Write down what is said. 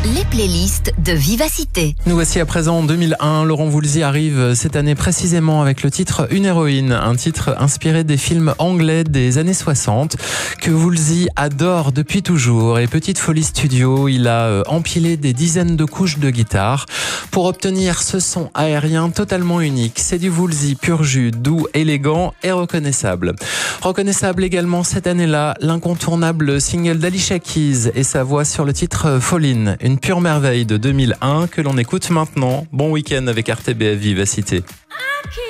Les playlists de Vivacité. Nous voici à présent en 2001. Laurent Voulzy arrive cette année précisément avec le titre Une héroïne, un titre inspiré des films anglais des années 60 que Voulzy adore depuis toujours. Et Petite Folie Studio, il a empilé des dizaines de couches de guitare pour obtenir ce son aérien totalement unique. C'est du Voulzy pur jus, doux, élégant et reconnaissable. Reconnaissable également cette année-là, l'incontournable single d'Alicia Keys et sa voix sur le titre Falling, une pure merveille de 2001 que l'on écoute maintenant. Bon week-end avec RTBF Vivacité.